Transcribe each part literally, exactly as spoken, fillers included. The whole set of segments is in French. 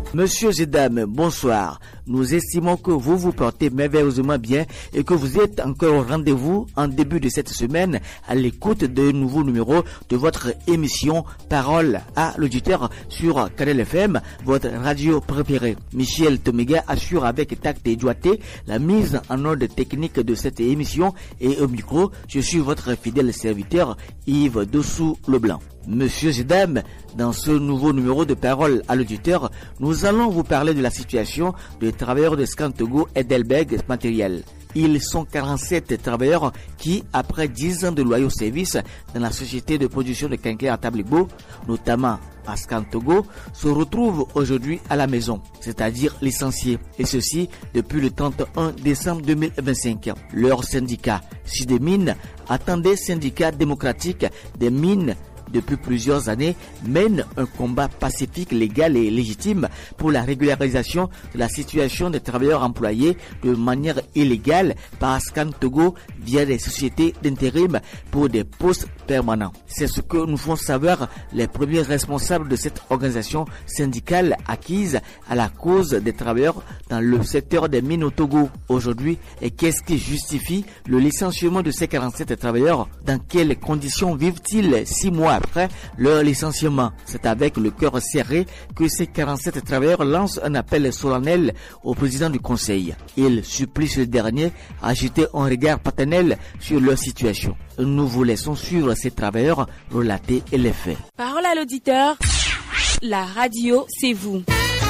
Messieurs et dames, bonsoir. Nous estimons que vous vous portez merveilleusement bien et que vous êtes encore au rendez-vous en début de cette semaine à l'écoute de nouveaux numéros de votre émission Parole à l'auditeur sur Canal F M, votre radio préférée. Michel Tomiga assure avec tact et doigté la mise en ordre technique de cette émission et au micro, je suis votre fidèle serviteur Yves Dossou-Leblanc. Messieurs et dames, dans ce nouveau numéro de Parole à l'auditeur, nous allons vous parler de la situation des travailleurs de Scantogo et d'Elbeg Matériel. Ils sont quarante-sept travailleurs qui, après dix ans de loyaux services dans la société de production de quincaillerie à Tablibo, notamment à Scantogo, se retrouvent aujourd'hui à la maison, c'est-à-dire licenciés, et ceci depuis le trente et un décembre deux mille vingt-cinq. Leur syndicat, Sudemines, attendait syndicat démocratique des mines depuis plusieurs années, mène un combat pacifique, légal et légitime pour la régularisation de la situation des travailleurs employés de manière illégale par Scantogo via des sociétés d'intérim pour des postes permanents. C'est ce que nous font savoir les premiers responsables de cette organisation syndicale acquise à la cause des travailleurs dans le secteur des mines au Togo aujourd'hui. Et qu'est-ce qui justifie le licenciement de ces quarante-sept travailleurs? Dans quelles conditions vivent-ils six mois après leur licenciement? C'est avec le cœur serré que ces quarante-sept travailleurs lancent un appel solennel au président du conseil. Ils supplient ce dernier à jeter un regard paternel sur leur situation. Nous vous laissons suivre ces travailleurs relater les faits. Parole à l'auditeur, la radio, c'est vous.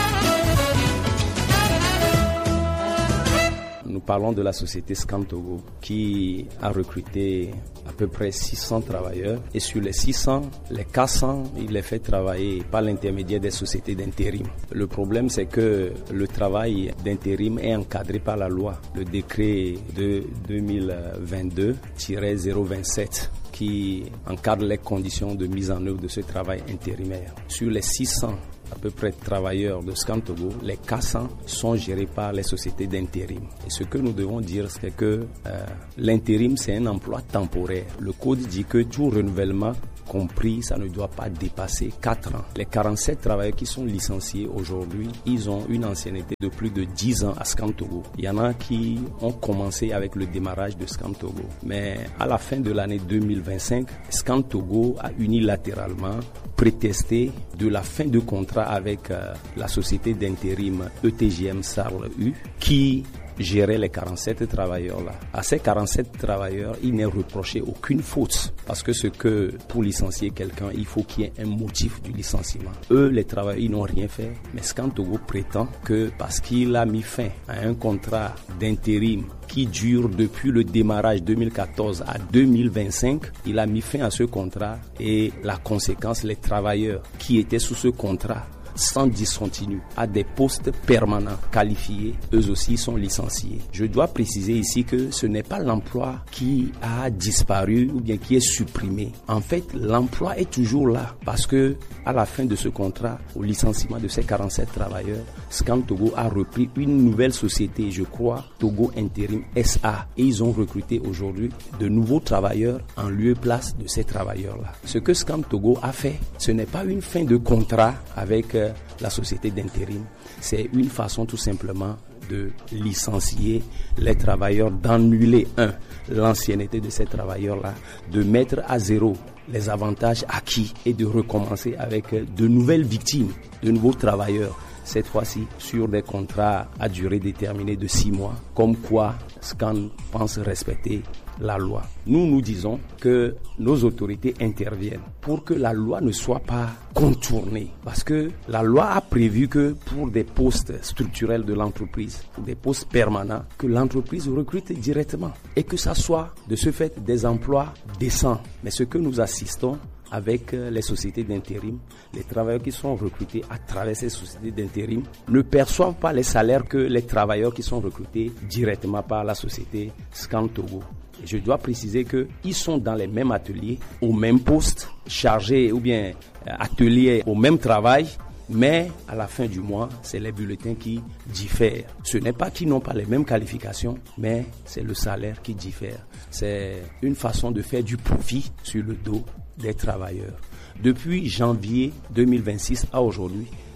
Nous parlons de la société Scantogo qui a recruté à peu près six cents travailleurs et sur les six cents, les quatre cents, il les fait travailler par l'intermédiaire des sociétés d'intérim. Le problème, c'est que le travail d'intérim est encadré par la loi, le décret de deux mille vingt-deux tiret zéro vingt-sept qui encadre les conditions de mise en œuvre de ce travail intérimaire. Sur les six cents à peu près travailleurs de Scantogo, les quatre cents sont gérés par les sociétés d'intérim. Et ce que nous devons dire, c'est que euh, l'intérim, c'est un emploi temporaire. Le code dit que tout renouvellement compris, ça ne doit pas dépasser quatre ans. Les quarante-sept travailleurs qui sont licenciés aujourd'hui, ils ont une ancienneté de plus de dix ans à Scantogo. Il y en a qui ont commencé avec le démarrage de Scantogo. Mais à la fin de l'année deux mille vingt-cinq, Scantogo a unilatéralement prétesté de la fin de contrat avec euh, la société d'intérim E T G M Sarle U qui gérer les quarante-sept travailleurs là. À ces quarante-sept travailleurs, il n'est reproché aucune faute parce que ce que pour licencier quelqu'un, il faut qu'il y ait un motif du licenciement. Eux, les travailleurs, ils n'ont rien fait, mais Scantogo prétend que parce qu'il a mis fin à un contrat d'intérim qui dure depuis le démarrage deux mille quatorze à deux mille vingt-cinq, il a mis fin à ce contrat et la conséquence, les travailleurs qui étaient sous ce contrat sans discontinu à des postes permanents qualifiés, eux aussi sont licenciés. Je dois préciser ici que ce n'est pas l'emploi qui a disparu ou bien qui est supprimé. En fait, l'emploi est toujours là parce que à la fin de ce contrat, au licenciement de ces quarante-sept travailleurs, Scantogo a repris une nouvelle société, je crois, Togo Intérim S A, et ils ont recruté aujourd'hui de nouveaux travailleurs en lieu et place de ces travailleurs-là. Ce que Scantogo a fait, ce n'est pas une fin de contrat avec euh, la société d'intérim, c'est une façon tout simplement de licencier les travailleurs, d'annuler un, l'ancienneté de ces travailleurs-là, de mettre à zéro les avantages acquis et de recommencer avec de nouvelles victimes, de nouveaux travailleurs, cette fois-ci sur des contrats à durée déterminée de six mois, comme quoi Scan pense respecter la loi. Nous, nous disons que nos autorités interviennent pour que la loi ne soit pas contournée. Parce que la loi a prévu que pour des postes structurels de l'entreprise, pour des postes permanents, que l'entreprise recrute directement. Et que ça soit de ce fait des emplois décents. Mais ce que nous assistons avec les sociétés d'intérim, les travailleurs qui sont recrutés à travers ces sociétés d'intérim ne perçoivent pas les salaires que les travailleurs qui sont recrutés directement par la société Scantogo. Et je dois préciser qu'ils sont dans les mêmes ateliers, au même poste, chargés ou bien ateliers au même travail, mais à la fin du mois, c'est les bulletins qui diffèrent. Ce n'est pas qu'ils n'ont pas les mêmes qualifications, mais c'est le salaire qui diffère. C'est une façon de faire du profit sur le dos des travailleurs. Depuis janvier deux mille vingt-six à aujourd'hui,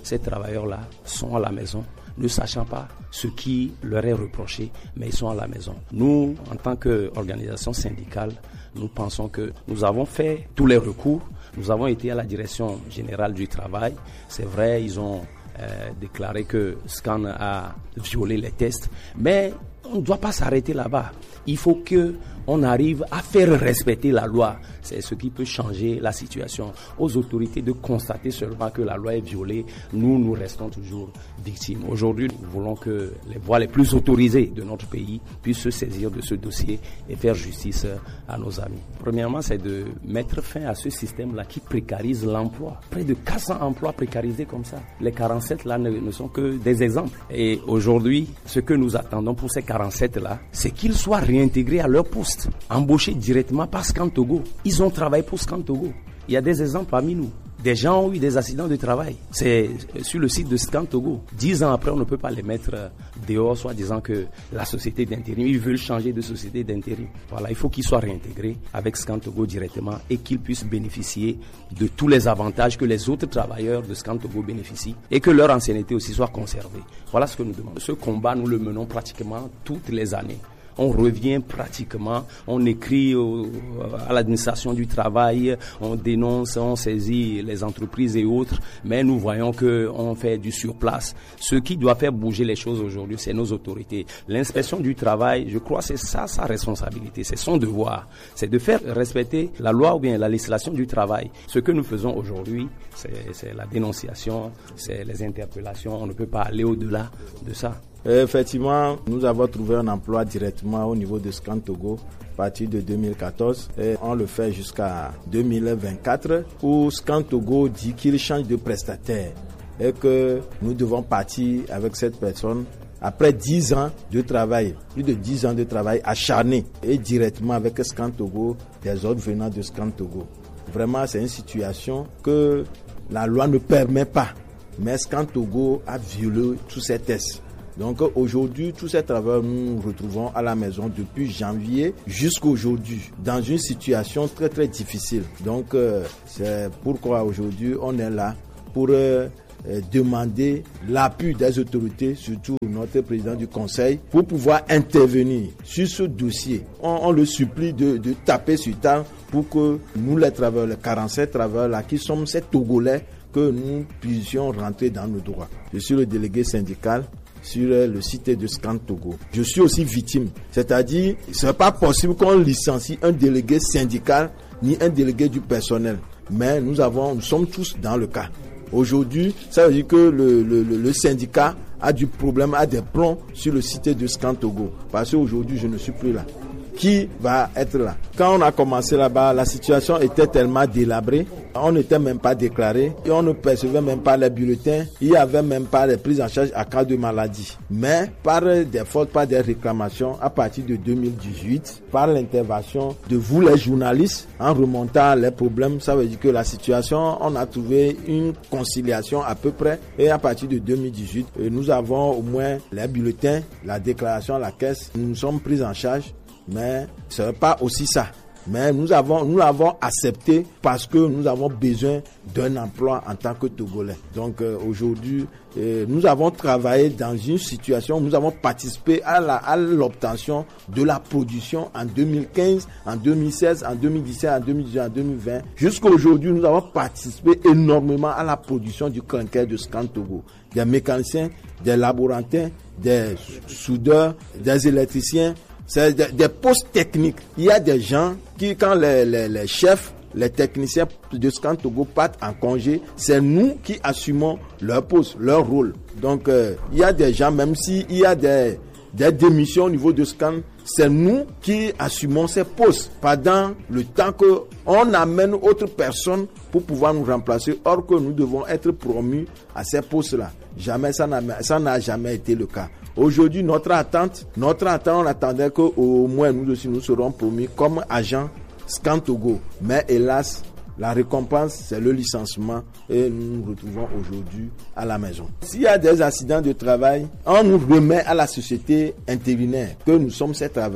ces travailleurs-là sont à la maison, ne sachant pas ce qui leur est reproché, mais ils sont à la maison. Nous, en tant qu'organisation syndicale, nous pensons que nous avons fait tous les recours. Nous avons été à la direction générale du travail. C'est vrai, ils ont euh, déclaré que Scan a violé les tests, mais on ne doit pas s'arrêter là-bas. Il faut que on arrive à faire respecter la loi. C'est ce qui peut changer la situation. Aux autorités de constater seulement que la loi est violée, nous, nous restons toujours victimes. Aujourd'hui, nous voulons que les voies les plus autorisées de notre pays puissent se saisir de ce dossier et faire justice à nos amis. Premièrement, c'est de mettre fin à ce système-là qui précarise l'emploi. Près de quatre cents emplois précarisés comme ça. Les quarante-sept là ne, ne sont que des exemples. Et aujourd'hui, ce que nous attendons pour ces quarante-sept là, c'est qu'ils soient réintégrés à leur poste, embauchés directement par Scan Togo. Ils ont travaillé pour Scan Togo. Il y a des exemples parmi nous. Des gens ont eu des accidents de travail. C'est sur le site de Scan Togo. Dix ans après, on ne peut pas les mettre dehors, soit disant que la société d'intérim, ils veulent changer de société d'intérim. Voilà, il faut qu'ils soient réintégrés avec Scan Togo directement et qu'ils puissent bénéficier de tous les avantages que les autres travailleurs de Scan Togo bénéficient et que leur ancienneté aussi soit conservée. Voilà ce que nous demandons. Ce combat, nous le menons pratiquement toutes les années. On revient pratiquement, on écrit au, à l'administration du travail, on dénonce, on saisit les entreprises et autres, mais nous voyons qu'on fait du surplace. Ce qui doit faire bouger les choses aujourd'hui, c'est nos autorités. L'inspection du travail, je crois, c'est ça sa responsabilité, c'est son devoir. C'est de faire respecter la loi ou bien la législation du travail. Ce que nous faisons aujourd'hui, c'est, c'est la dénonciation, c'est les interpellations, on ne peut pas aller au-delà de ça. Effectivement, nous avons trouvé un emploi directement au niveau de Scan Togo à partir de deux mille quatorze et on le fait jusqu'à deux mille vingt-quatre où Scan Togo dit qu'il change de prestataire et que nous devons partir avec cette personne après dix ans de travail, plus de dix ans de travail acharné et directement avec Scan Togo, des ordres venant de Scan Togo. Vraiment, c'est une situation que la loi ne permet pas, mais Scan Togo a violé tous ces tests. Donc aujourd'hui, tous ces travailleurs, nous nous retrouvons à la maison depuis janvier jusqu'à aujourd'hui, dans une situation très très difficile. Donc euh, c'est pourquoi aujourd'hui on est là pour euh, demander l'appui des autorités, surtout notre président du conseil, pour pouvoir intervenir sur ce dossier. On, on le supplie de, de taper sur table pour que nous les travailleurs, les quarante-sept travailleurs là, qui sommes ces Togolais, que nous puissions rentrer dans nos droits. Je suis le délégué syndical sur le site de Scan Togo. Je suis aussi victime, c'est-à-dire ce n'est pas possible qu'on licencie un délégué syndical ni un délégué du personnel, mais nous avons, nous sommes tous dans le cas. Aujourd'hui, ça veut dire que le, le, le syndicat a du problème, a des plombs sur le site de Scan Togo, parce qu'aujourd'hui je ne suis plus là. Qui va être là? Quand on a commencé là-bas, la situation était tellement délabrée, on n'était même pas déclaré et on ne percevait même pas les bulletins, il n'y avait même pas les prises en charge à cas de maladie. Mais par des fautes, par des réclamations, à partir de deux mille dix-huit, par l'intervention de vous les journalistes, en remontant les problèmes, ça veut dire que la situation, on a trouvé une conciliation à peu près et à partir de deux mille dix-huit, nous avons au moins les bulletins, la déclaration à la caisse, nous nous sommes pris en charge. Mais ce n'est pas aussi ça. Mais nous avons, nous l'avons accepté parce que nous avons besoin d'un emploi en tant que Togolais. Donc euh, aujourd'hui, euh, nous avons travaillé dans une situation, nous avons participé à, la, à l'obtention de la production en deux mille quinze, en deux mille seize, en deux mille dix-sept, en deux mille dix-huit, en deux mille vingt. Jusqu'à aujourd'hui, nous avons participé énormément à la production du clinker de Scan Togo. Des mécaniciens, des laborantins, des soudeurs, des électriciens. C'est des, des postes techniques. Il y a des gens qui, quand les, les, les chefs, les techniciens de Scan Togo partent en congé, c'est nous qui assumons leur poste, leur rôle. Donc, euh, il y a des gens, même s'il y a des, des démissions au niveau de Scan, c'est nous qui assumons ces postes pendant le temps qu'on amène autre personne pour pouvoir nous remplacer, or que nous devons être promus à ces postes-là. Jamais, ça n'a, ça n'a jamais été le cas. Aujourd'hui, notre attente, notre attente, on attendait qu'au moins nous aussi nous serons promis comme agents Scan Togo. Mais hélas, la récompense, c'est le licenciement et nous nous retrouvons aujourd'hui à la maison. S'il y a des accidents de travail, on nous remet à la société intérimaire que nous sommes ces travailleurs.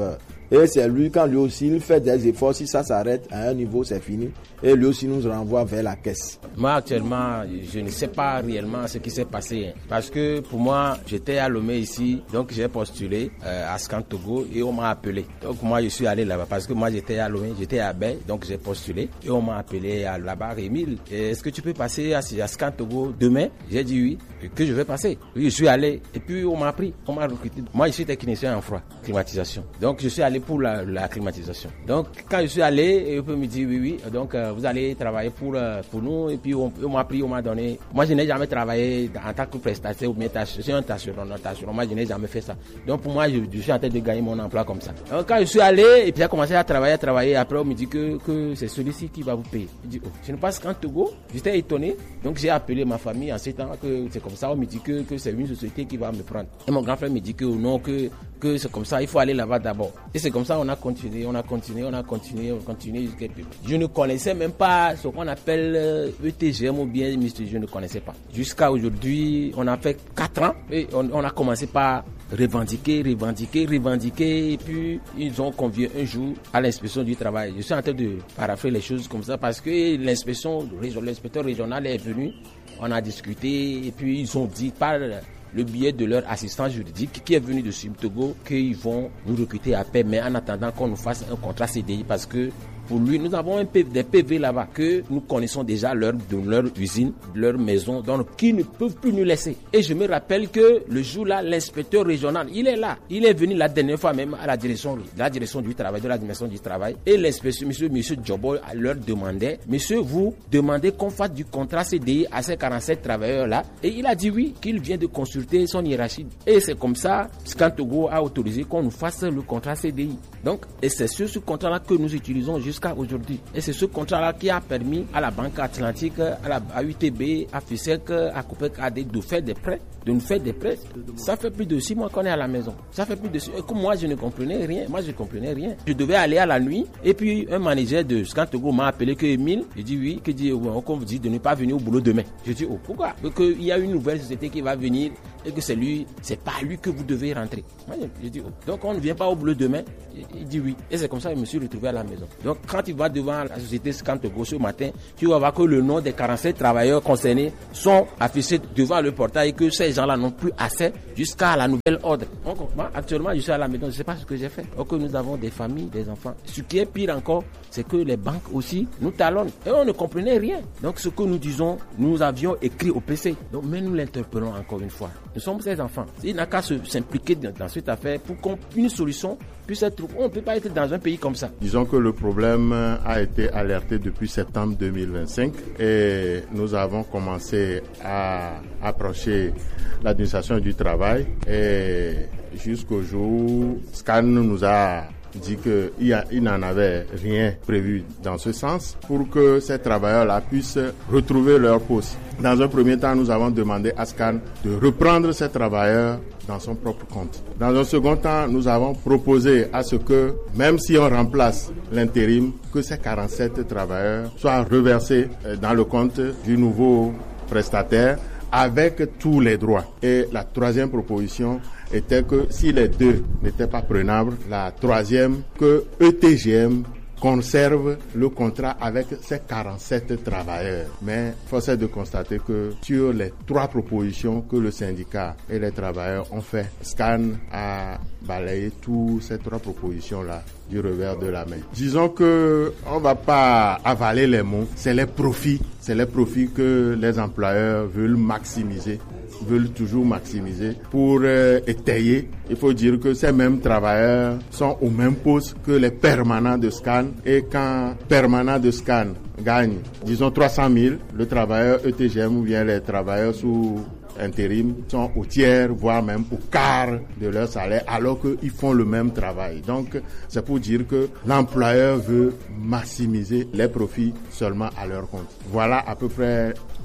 Et c'est lui, quand lui aussi, il fait des efforts, si ça s'arrête à un niveau, c'est fini. Et lui aussi nous renvoie vers la caisse. Moi, actuellement, je ne sais pas réellement ce qui s'est passé. Parce que pour moi, j'étais à Lomé ici, donc j'ai postulé euh, à Scan Togo et on m'a appelé. Donc moi, je suis allé là-bas parce que moi, j'étais à Lomé, j'étais à Bay, donc j'ai postulé. Et on m'a appelé à là-bas, Rémile, est-ce que tu peux passer à, à Scan Togo demain? J'ai dit oui, que je vais passer. Oui, je suis allé et puis on m'a pris, on m'a recruté. Moi, je suis technicien en froid, climatisation. Donc je suis allé pour la, la climatisation. Donc quand je suis allé, on me dit oui, oui, donc euh, vous allez travailler pour, euh, pour nous. Et puis on, on m'a pris, on m'a donné. Moi, je n'ai jamais travaillé en tant que prestataire ou bien tâche. C'est un tâcheron, un tâcheron. Moi, je n'ai jamais fait ça. Donc pour moi, je, je suis en train de gagner mon emploi comme ça. Donc quand je suis allé et puis j'ai commencé à travailler, à travailler. Après, on me dit que, que c'est celui-ci qui va vous payer. Je dis, oh, je ne passe qu'en Togo. J'étais étonné. Donc j'ai appelé ma famille en ces temps que c'est comme ça. On me dit que, que c'est une société qui va me prendre. Et mon grand frère me dit que non, que que c'est comme ça, il faut aller là-bas d'abord. Et c'est comme ça on a continué, on a continué, on a continué, on a continué jusqu'à... Je ne connaissais même pas ce qu'on appelle E T G M ou bien, je ne connaissais pas. Jusqu'à aujourd'hui, on a fait quatre ans et on, on a commencé par revendiquer, revendiquer, revendiquer, et puis ils ont convié un jour à l'inspection du travail. Je suis en train de paraphrer les choses comme ça parce que l'inspection, l'inspecteur régional est venu, on a discuté et puis ils ont dit par le biais de leur assistant juridique qui est venu de Togo qu'ils vont nous recruter à paix, mais en attendant qu'on nous fasse un contrat C D I parce que pour lui, nous avons un P V, des P V là-bas que nous connaissons déjà leur, de leur usine, de leur maison, donc qui ne peuvent plus nous laisser. Et je me rappelle que le jour-là, l'inspecteur régional, il est là. Il est venu la dernière fois même à la direction, de la direction du travail, de la dimension du travail. Et l'inspecteur, monsieur, monsieur Djobo, leur demandait, monsieur, vous demandez qu'on fasse du contrat C D I à ces quarante-sept travailleurs-là. Et il a dit oui, qu'il vient de consulter son hiérarchie. Et c'est comme ça, Scan Togo a autorisé qu'on nous fasse le contrat C D I. Donc, et c'est sur ce contrat-là que nous utilisons jusqu'à aujourd'hui. Et c'est ce contrat-là qui a permis à la Banque Atlantique, à la à U T B, à FISEC, à Copec A D de faire des prêts, de nous faire des prêts. Ça fait plus de six mois qu'on est à la maison. Ça fait plus de six mois. Et comme moi, je ne comprenais rien. Moi, je ne comprenais rien. Je devais aller à la nuit. Et puis, un manager de Scan Togo m'a appelé que Emile. Je dis oui. Que dit, on vous dit de ne pas venir au boulot demain. Je dis, oh, pourquoi? Parce qu'il y a une nouvelle société qui va venir et que c'est lui, c'est pas lui que vous devez rentrer. Je dis, oh. Donc, on ne vient pas au boulot demain. Il dit oui. Et c'est comme ça que je me suis retrouvé à la maison. Donc, quand il va devant la société Scan Togo ce matin, tu vas voir que le nom des quarante-sept travailleurs concernés sont affichés devant le portail et que ces gens-là n'ont plus accès jusqu'à la nouvelle ordre. Donc, moi, actuellement, je suis à la maison, je ne sais pas ce que j'ai fait. Donc, nous avons des familles, des enfants. Ce qui est pire encore, c'est que les banques aussi nous talonnent. Et on ne comprenait rien. Donc, ce que nous disons, nous avions écrit au P C. Donc, mais nous l'interpellons encore une fois. Nous sommes ces enfants. Il n'a qu'à se, s'impliquer dans, dans cette affaire pour qu'une solution puisse être trouvée. On ne peut pas être dans un pays comme ça. Disons que le problème a été alerté depuis septembre deux mille vingt-cinq et nous avons commencé à approcher l'administration du travail et jusqu'au jour où Scan nous a dit qu'il il n'en avait rien prévu dans ce sens pour que ces travailleurs-là puissent retrouver leur poste. Dans un premier temps, nous avons demandé à Scan de reprendre ces travailleurs dans son propre compte. Dans un second temps, nous avons proposé à ce que, même si on remplace l'intérim, que ces quarante-sept travailleurs soient reversés dans le compte du nouveau prestataire avec tous les droits. Et la troisième proposition était que si les deux n'étaient pas prenables, la troisième, que E T G M conserve le contrat avec ces quarante-sept travailleurs. Mais force est de constater que sur les trois propositions que le syndicat et les travailleurs ont fait, Scan a balayé toutes ces trois propositions-là du revers de la main. Disons que on va pas avaler les mots, c'est les profits, c'est les profits que les employeurs veulent maximiser, veulent toujours maximiser pour euh, étayer. Il faut dire que ces mêmes travailleurs sont au même poste que les permanents de Scan et quand permanents de Scan gagnent, disons trois cent mille, le travailleur E T G M ou bien les travailleurs sous intérim sont au tiers, voire même au quart de leur salaire, alors qu'ils font le même travail. Donc, c'est pour dire que l'employeur veut maximiser les profits seulement à leur compte. Voilà à peu près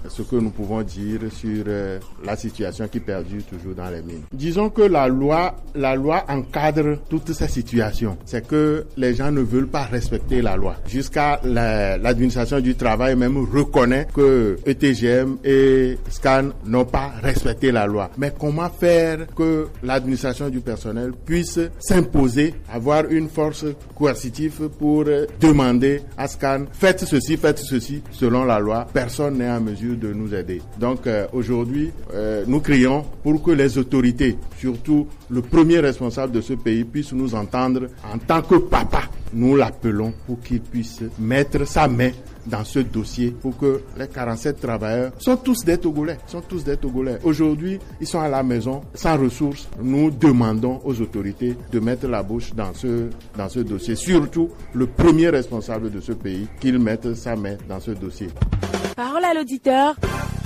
ce que nous pouvons dire sur euh, la situation qui perdure toujours dans les mines. Disons que la loi, la loi encadre toutes ces situations. C'est que les gens ne veulent pas respecter la loi. Jusqu'à la, l'administration du travail même reconnaît que E T G M et S C A N n'ont pas respecté la loi. Mais comment faire que l'administration du personnel puisse s'imposer, avoir une force coercitive pour demander à S C A N faites ceci, faites ceci selon la loi? Personne n'est en mesure de nous aider. Donc euh, aujourd'hui, euh, nous crions pour que les autorités, surtout le premier responsable de ce pays, puissent nous entendre en tant que papa. Nous l'appelons pour qu'il puisse mettre sa main dans ce dossier pour que les quarante-sept travailleurs sont tous des Togolais, sont tous des Togolais. Aujourd'hui, ils sont à la maison sans ressources. Nous demandons aux autorités de mettre la bouche dans ce, dans ce dossier. Surtout, le premier responsable de ce pays, qu'il mette sa main dans ce dossier. Parole à l'auditeur.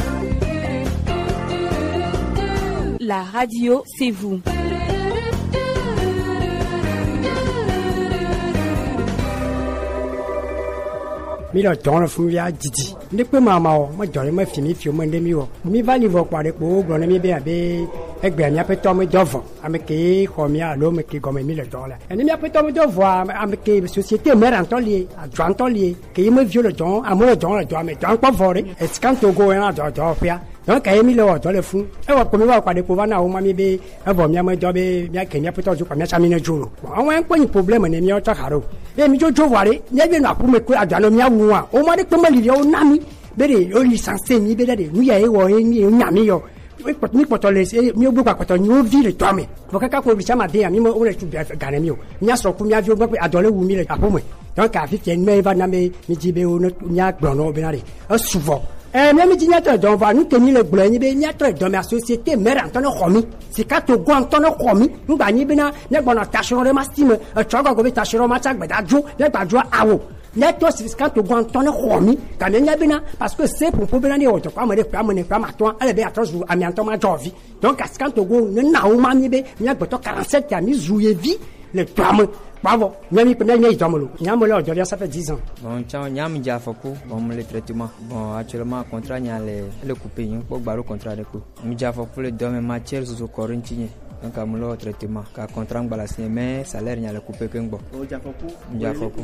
La radio, c'est vous. mi lọ tɔn lɔ fún mi a didi ne kpe maa ma wɔ mo jɔ ne mo fi mi fi o mo ne mi wɔ mi va li vɔ kpa de kpo gblɔ ne mi be abe egbe miaƒe tɔ me dɔ vɔ ame ke xɔ mi alo ame ke gɔme mi le dɔ la ene miaƒe tɔ me dɔ vɔ ame ke société mère ŋutɔ lie adzɔ ŋutɔ lie ke ye me vi le dɔ ame le dɔ le dɔ ame dɔ kpɔ vɔ de S C A N Togo yɛn dɔ dɔwɔƒea donc kaye mi le wɔ dɔ le fún ewɔ kpo mi va kpa de kpo va na wo ma mi be evɔ miame dɔ be miake miaƒe tɔ dzo kpa miatsa mi ne dzo lo wɔn kpɔ nyi problème ne miawo tɔ ha do ye mi dzo dzo vɔ de ne bi na ƒu me ko adzɔ ne miawu wa o ma de kpe me li de o na mi be de o li sanse mi be de de nu ya ye wɔ ye mi nya mi yɔ mi kpɔtɔ le mi gbɔ kpɔtɔ nyi wo vi le tɔ me vɔ kaka ko bisa ma de ya mi mo le tu gane mi o mia sɔ ku mia vi o gbɔ adɔ le wu mi le aƒe me donc afi fiɛ me va na me mi dzi be o ne mia gblɔ nɔ be na de esu vɔ ɛ mɛ mi dzi nya tɔ dɔn vɔ nu ke mi le gblɔ nyi be nya tɔ dɔn mɛ société mère ŋutɔ ne xɔ mi sika Togo ŋutɔ ne xɔ mi ŋgba nyi bena ne gbɔnɔ tasirɔ ɖe ma si me etsɔ gɔgɔ be tasirɔ ma tsa gbeda dzo ne gba dzo awo ne tɔ S C A N Togo ŋutɔ ne xɔ mi game nya bena parce que se ƒoƒo bena ne wɔ dɔkɔ ame ɖe kpe ame ne kpe ame atɔ ele be atɔ zu ame atɔ ma dzɔ vi donc S C A N Togo ne na wo ma mi be mia gbɛtɔ quarante-sept ya mi zu ye vi le tɔa me Bravo, même il peut même y dormir. Il y a un moment où ça fait dix ans. Bon, tiens, il y a un média foco, bon, le traitement. Bon, actuellement, contrat, il y a le coupé, il y a un peu de contrat de coup. Média foco, le domaine matière, sous corinthien. Donc, à mon traitement, car contrat, on va mais salaire, il y a le coupé que bon. Média foco. Média foco.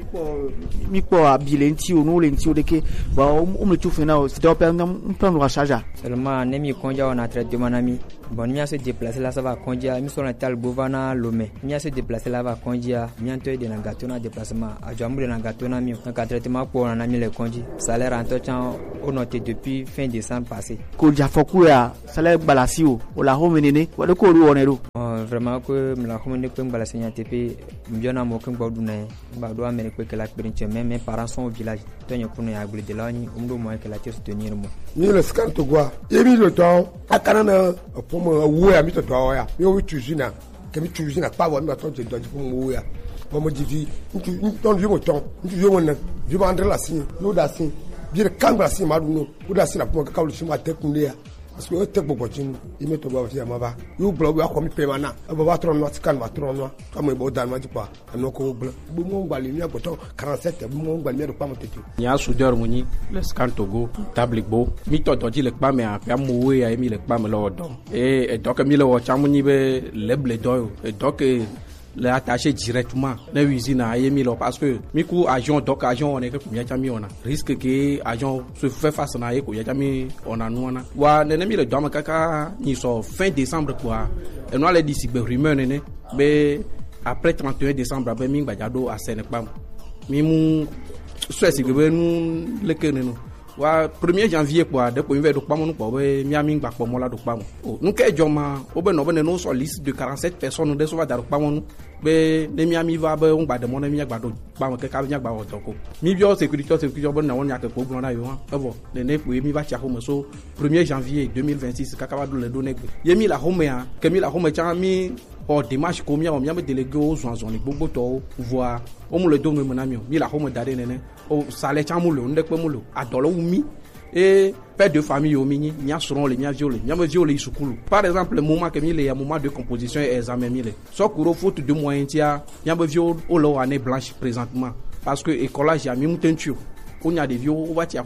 Miko a bilenti ou non lenti ou de que, bon, on me trouve now, c'est un peu un plan de recharge. Seulement, nemi konja on a traitement ami. Bon, mi a se déplacer là, ça va konja. Mi sont en tal bovana lomé. Mi a se déplacer là, va konja. Mi a de na gâteau na déplacement. A jambu de na gâteau na mi. Donc, à traitement pour on a mis le konji. Salaire en tout temps, on noté depuis fin décembre passé. Konja foku ya salaire balasi o. O la home nene. Wa de ko ru onero. Vraiment que me la home ne peut balasi nya tepe. Mbiona mo ken bodu na. Ba do amene ko que la expérience même mes parents sont au village. Tonyo kuno ya gbele de la ni. Umdo mo que la tire soutenir mo. Ni le S C A N Togo. Emi le temps akana pour me wouer mi to to ya. Mi o tuzina. Que mi tuzina pa wo mi to je do pour me wouer. Mo mo divi. Tu ton je mo ton. Tu je mo na. Je mo andre la signe. Yo da signe. Bi le kangba signe ma du no. O da signe pour ka ka lu signe tekun ya. Parce que te bobo jinu ime to ba fi amaba yu blo wa ko mi pe mana abo ba tron no tikan ba tron no ka mo bo dan ma ti pa no ko blo bu mo ngba le mi agoto quarante-sept bu mo ngba le mi do pa mo tete nya soudeur mo ni le S C A N Togo tabligbo mi to do di le pa me a pa mo we ya mi le pa me lo do et et donc mi le wo chamu ni be le ble do et donc le attaché directement na usine à Yemilo parce que miku agent donc agent on est que mia chami on a risque que agent se fait face na yeko ya chami on a nous on a wa nene mi le dom kaka ni so fin décembre quoi et nous allait d'ici be rumeur nene be après trente et un décembre be mi gbajado à Sénépam mi mu so si be nu le que nous wa premier janvier quoi de ko do pa mo ko be mi ami ngba po mo la do pa mo o nu ke joma o be no be no so liste de quarante-sept personnes de so va dar pa mo be de mi ami va be ngba de mo na mi ngba do pa mo ke ka nya ngba wo to ko mi bio sécurité sécurité bo na won nya ke ko gbo na yo ha e bo le ne pu mi va cha ho mo so premier janvier deux mille vingt-six ka ka va do le do ne gbe ye mi la ho me a ke mi la ho me cha mi o dimanche ko mi a mi am délégué aux zon ni gbogbo to voir o mo le do me na mi mi la ho me dare nene o sale chamu le ndek pe mu le adolo umi et père de famille au mini nya seront les nya violé nya me violé isukulu par exemple le moment que mi le moment de composition et examen mi le so kuro faute de moyen tia nya me violé o lo année blanche présentement parce que école j'ai mi mutentu o nya de violé o va tia home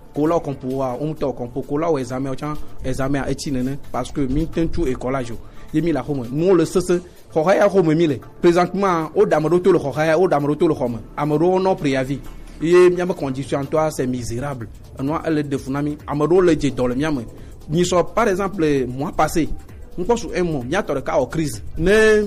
kola kompo wa on to kompo kola o examen o chan examen a etinene parce que min tentu écolage yemi la home nous le sese khoya home mile présentement au damaro to le khoya au damaro to le home amaro non préavis et miam condition toi c'est misérable on elle de funami amaro le je dans le miam ni so par exemple mois passé on pense un mois il y a le cas en crise ne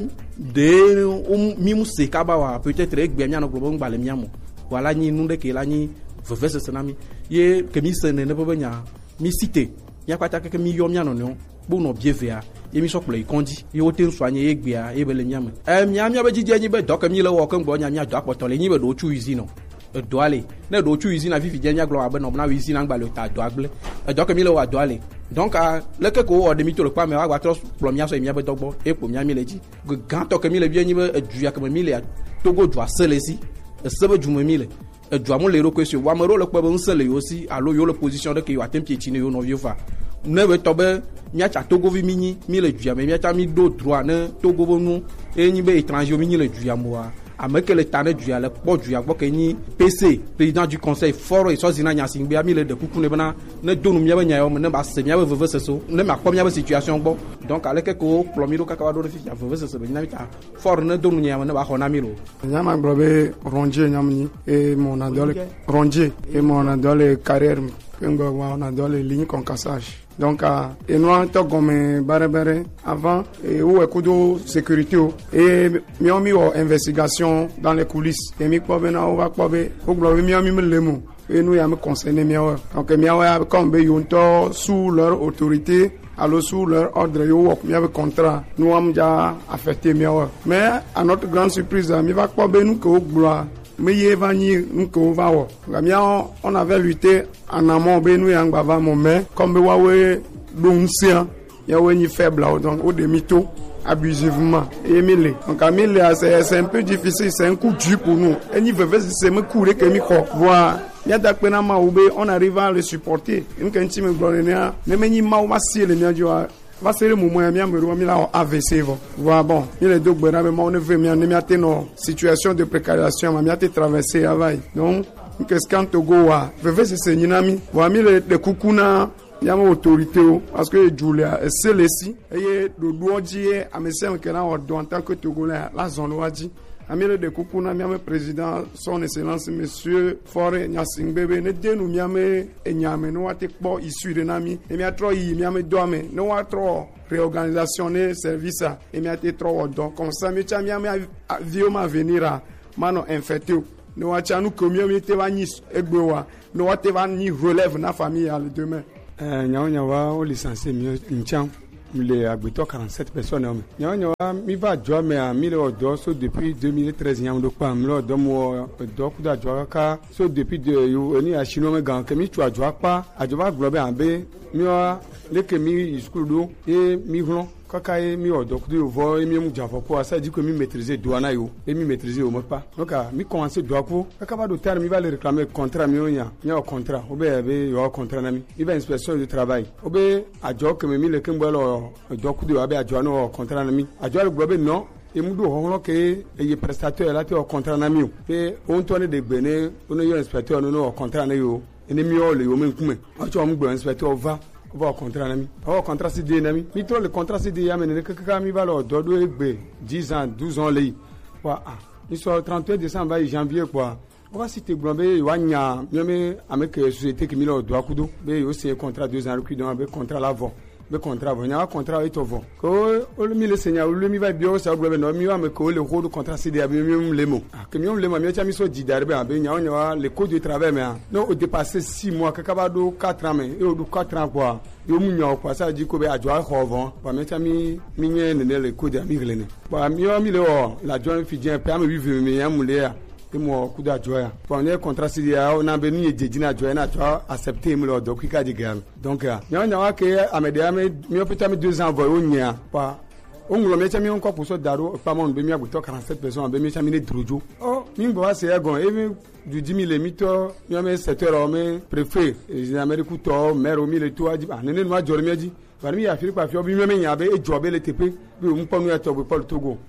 de mimu se kaba peut-être ek bien miam globo ngba le miam voilà ni nous de que la ni veut ce tsunami ye que mi se ne ne peut nya mi cité ya kwata que mi yo miam non bon no bien faire ye mi so play kondi ye o ten soigner ek bia e be le miam eh miam miam ba jije ni be dok mi le wo kan gbo nya nya do apoto le ni be do chu usine no do ale ne do chu usine afi fi nya glo abe no na usine ngba le ta do agle e dok mi le wa do ale donc le que ko o de mi to le pa me wa tro plomia so mi be dogbo e po mi le ji gan to que mi le bien ni be du ya que mi le togo do aselesi e sebe du mi le e du amon le ro question wa me ro le pe bon sele yo si alo yo le position de que yo atem pietine yo no vieux fa ne be to be mi acha togo vi mini mi le du ya me mi acha mi do droit ne togo bo nu e ni be étranger mi ni le du ya mo avec le tane du ya le po du ya bo ke ni P C président du conseil fort et so zina nya singbe ami le de kuku ne bana ne donu mi ba nya yo ne ba se mi ba veve seso ne ma ko mi ba situation bo donc avec ko plomiro ka ka do fi ya veve seso na mi ta fort ne donu nya ne ba ho na mi lo nya ma globe ronje nyamni et mon adole ronje et mon adole carrière ngo wa on adole ligne concassage donc et nous en tant comme barabere avant et où ekudo sécurité et mi on mi investigation dans les coulisses et mi ko bena o va ko be o globe mi on mi lemo et nous y a me concerné mi donc mi a comme be yonto sous leur autorité alors sous leur ordre yo wok mi avec contrat nous am ja affecté mi mais à notre grande surprise mi va ko be nous ko gloire mais y vani nko va wo gamia on avait lutté en amont be nous yang bava mon mais comme be wawe donsia ya weni faible donc au demi-taux abusivement Emile donc Emile c'est c'est un peu difficile, c'est un coup dur pour nous et ni veut c'est me courir que mi ko voir ya dakpena ma ube on arrive à le supporter une quand tu me glorenia ne meni ma wa si le nya joa va ser le moment ya mi ro mi la A V C vo voilà bon il est donc bera mais on ne veut mi ne mi ate no situation de précarisation ma mi ate traverser avai donc qu'est-ce quand Togo wa veut c'est nyinami wa mi le de kukuna ya ma autorité parce que Julia c'est lesi et do doji amesem que na ordre en tant que Togolais la zone wadi amile de kukuna miame président son excellence monsieur Fore Nyasingbebe ne denu miame enyame no wate kpo issu de nami e mi atro yi miame doame no watro réorganisation ne service e mi ate tro donc comme ça mi cha miame vioma venira mano infecté no wacha nu komiami te va ni egbewa no wate va ni relève na famille à le demain euh nyawo nyawa o licencié mi ncham les agbeto quarante-sept personnes hommes nyawo nyawa mi va jo me a mi le odo so depuis deux mille treize nyam do pa mi le odo mo do ku da jo ka so depuis de yo ni a chino me gan ke mi tu a jo pa a jo va globe ambe mi wa le ke mi school do e mi hlo kaka e mi odo ku do vo e mi mu jafo ko ça dit que mi maîtriser douana yo e mi maîtriser o mo pa donc mi commencer do ko kaka ba do terme mi va le réclamer contrat mi onya mi o contrat o be be yo contrat na mi il va inspection du travail o be a jo ke mi le ke mbolo do ku do abe a jo no contrat na mi a jo le globe non et mu do ho ke e prestataire la te o contrat na mi o e on tourne de bene on yo inspecteur no no contrat na yo ene mi o le yo me nkume o cho mu gbo inspecteur va va contrat nami o contrat C D nami mi to le contrat C D ya menene kaka mi va lo do do egbe dix ans douze ans le wa ah ni so trente et un décembre janvier quoi on va citer globé wa nya mi avec société qui mi lo do akudo be yo c'est contrat deux ans qui don be contrat la vont be contrat vont nya contrat et vont ko o le mi le senya o le mi va bio ça globé no mi wa me ko le ro contrat C D ya mi mi le mo ah que mi on le mo mi cha mi so di darbe be nya nya le code de travail mais non au dépasser six mois que kabado quatre ans mais et au quatre ans quoi yo mu nya kwa ça dit ko be adjo a hovon ba me cha mi mi nye ne le code ya mi glene ba mi o mi le o la joint fidien pe am vive mi ya mu le ya e mo ku da joya ba ne contrat si ya o na be ni jeji na joya na joa accepter mi lo do ku ka di gal donc nya nya wa ke amede ame mi o peta mi deux ans voy o nya pa o ngulo me cha mi on ko puso daro pa mo be mi agbuto quarante-sept personnes be mi cha mi ne drojo o mi ngbo wa se egon e du dix mille mito mi ame sept heures me préfet e America to maire o mi le to aji ba ne ne no ajoro mi aji ba mi ya firi pa fi o bi mi me nya be e jobe le tepe bi o mu ponu ya to be Paul Togo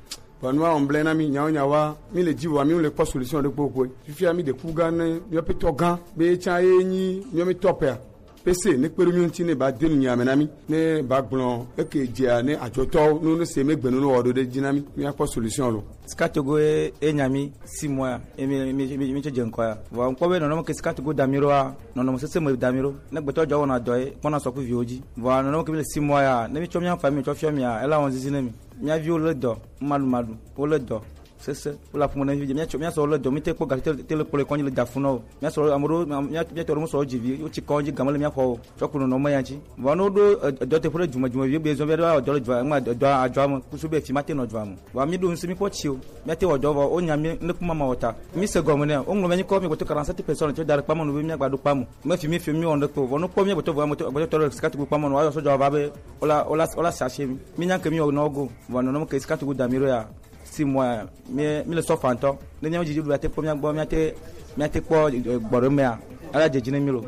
bon nous on blena mi nya nya wa mi le jiwa mi le pas solution de popo fifi ami de kugane mi pe to gan be cha enyi mi mi topia pese ne kperu mi ntine ba denu nya menami ne ba gbon e ke jia ne ajoto no no se me gbenu no odo de jinami mi pas solution lo skatogo e nyami six mois e mi mi mi mi jenko ya wa nko be no no ke skatogo damiro a no no se se mo damiro ne gbeto jo wona do e pona so ku vioji wa no no ke le six mois ya ne mi cho mi famille cho fio mi a ela won zizine mi mi avio le do malu malu o le do c'est ça pour la pour mon vie mi cho mi so le do mi te ko galite te le pour le konji le dafuno mi so amoro mi mi to mo so jivi o ti konji gamal mi ko cho ku no mo yanchi wa no do do te pour juma juma be zo be do do jwa ma do ajwa mo ku so be fi mate no jwa mo wa mi do nsi mi ko chiu mi te o do o nya mi ne kuma ma wota mi se gomo ne o nglo me ni ko mi ko to quarante-sept personnes to dar pa mo no be mi agbado pa mo me fi mi fi mi on do to no ko mi bo to wa mo to bo to le skat ku pa mo no wa so jwa ba be ola ola ola sachet mi mi nyanke mi o no go wa no no ke skat ku damiro ya six mois mi mi le so fanto ne nyam jiji du ate po mi agbo mi ate mi ate po gboro me a ala jeji ne mi lo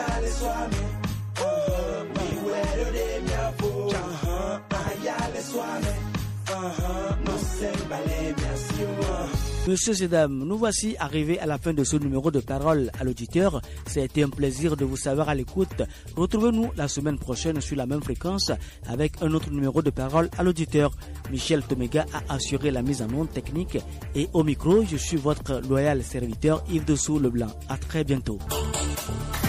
Messieurs et dames, nous voici arrivés à la fin de ce numéro de Parole à l'auditeur. C'était un plaisir de vous savoir à l'écoute. Retrouvez-nous la semaine prochaine sur la même fréquence avec un autre numéro de Parole à l'auditeur. Michel Tomega a assuré la mise en onde technique et au micro, je suis votre loyal serviteur Yves Dessous Leblanc. À très bientôt.